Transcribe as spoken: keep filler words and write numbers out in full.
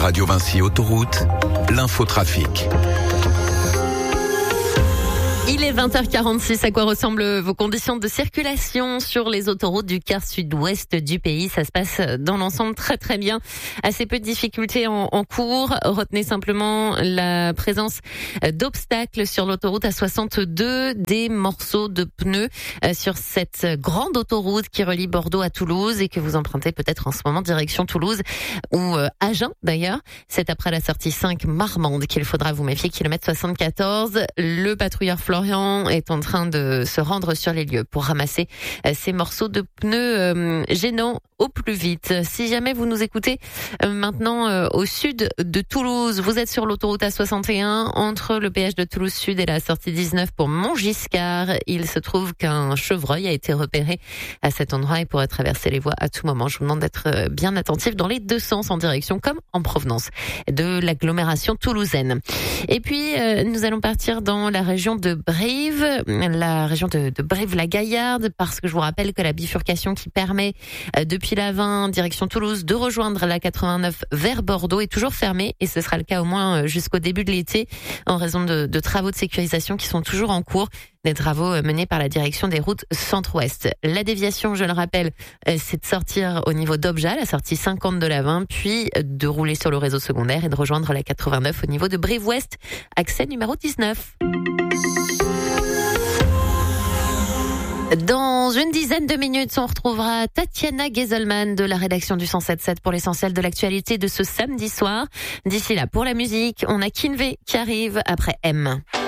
Radio Vinci Autoroute, l'infotrafic. Il est vingt heures quarante-six. À quoi ressemblent vos conditions de circulation sur les autoroutes du quart sud-ouest du pays? Ça se passe dans l'ensemble très très bien. Assez peu de difficultés en, en cours. Retenez simplement la présence d'obstacles sur l'autoroute A soixante-deux, des morceaux de pneus sur cette grande autoroute qui relie Bordeaux à Toulouse et que vous empruntez peut-être en ce moment direction Toulouse ou Agen d'ailleurs. C'est après la sortie cinq Marmande qu'il faudra vous méfier, kilomètre soixante-quatorze. Le patrouilleur Florian est en train de se rendre sur les lieux pour ramasser ces morceaux de pneus euh, gênants au plus vite. Si jamais vous nous écoutez euh, maintenant euh, au sud de Toulouse, vous êtes sur l'autoroute A soixante et un entre le péage de Toulouse Sud et la sortie dix-neuf pour Montgiscard. Il se trouve qu'un chevreuil a été repéré à cet endroit et pourrait traverser les voies à tout moment. Je vous demande d'être bien attentif dans les deux sens, en direction comme en provenance de l'agglomération toulousaine. Et puis euh, nous allons partir dans la région de Brive, la région de, de Brive-la-Gaillarde, parce que je vous rappelle que la bifurcation qui permet euh, depuis la vingt direction Toulouse de rejoindre la quatre-vingt-neuf vers Bordeaux est toujours fermée et ce sera le cas au moins jusqu'au début de l'été en raison de, de travaux de sécurisation qui sont toujours en cours. Des travaux menés par la direction des routes centre-ouest. La déviation, je le rappelle, c'est de sortir au niveau d'Obja, la sortie cinquante de la vingt, puis de rouler sur le réseau secondaire et de rejoindre la quatre-vingt-neuf au niveau de Brive-Ouest, accès numéro dix-neuf. Dans une dizaine de minutes, on retrouvera Tatiana Geselman de la rédaction du cent sept sept pour l'essentiel de l'actualité de ce samedi soir. D'ici là, pour la musique, on a Kinvey qui arrive après M.